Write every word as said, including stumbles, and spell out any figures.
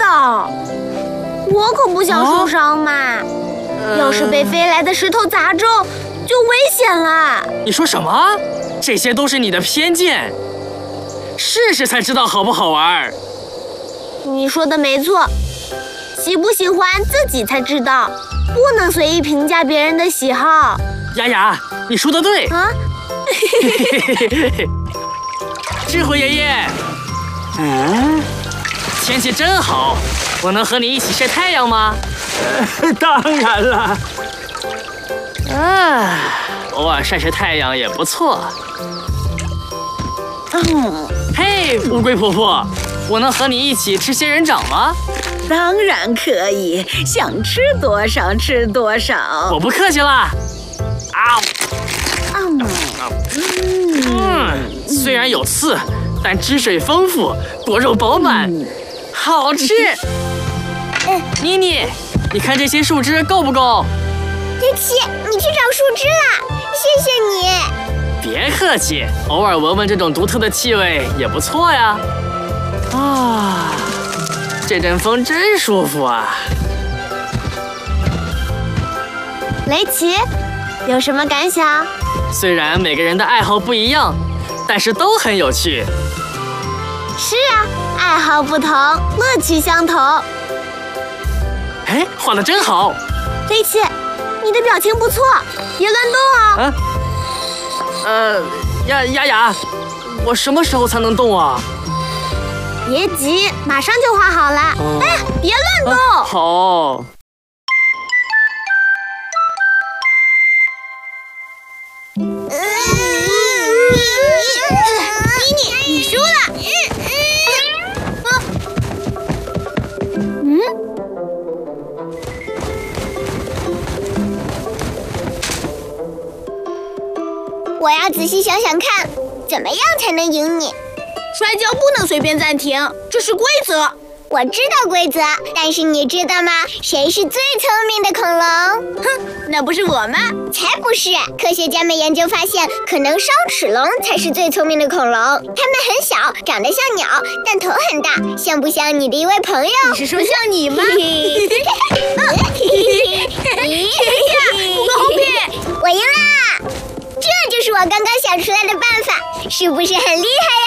的，我可不想受伤嘛。啊呃、要是被飞来的石头砸中，就危险了。 你说什么？这些都是你的偏见，试试才知道好不好玩。 你说的没错，喜不喜欢自己才知道，不能随意评价别人的喜好。 雅雅，你说的对。啊。智慧爷爷， 嗯， 天气真好，我能和你一起晒太阳吗？ 呃、当然了。 啊，偶尔晒晒太阳也不错。嗯，嘿，乌龟婆婆，我能和你一起吃仙人掌吗？ 当然可以，想吃多少吃多少。 我不客气啦。啊。 嗯。 嗯，虽然有刺，但汁水丰富，果肉饱满，嗯、好吃。嗯，妮妮，你看这些树枝够不够？ 瑞奇，你去找树枝啦，谢谢你。 别客气，偶尔闻闻这种独特的气味也不错呀。啊，这阵风真舒服啊。 雷奇，有什么感想？ 虽然每个人的爱好不一样，但是都很有趣。 是啊，爱好不同，乐趣相同。 哎，画得真好。 雷奇，你的表情不错，别乱动啊。 啊？呃，雅雅雅，我什么时候才能动啊？ 别急，马上就画好了。哦、哎，别乱动。 啊、好。 妮妮，你输了。 嗯？ 我要仔细想想看，怎么样才能赢你？ 摔跤不能随便暂停，这是规则。 我知道规则，但是你知道吗？谁是最聪明的恐龙？ 哼，那不是我吗？ 才不是！科学家们研究发现，可能烧齿龙才是最聪明的恐龙。它们很小，长得像鸟，但头很大，像不像你的一位朋友？ 你是说像你吗？不公平！ 我赢啦！这就是我刚刚想出来的办法，是不是很厉害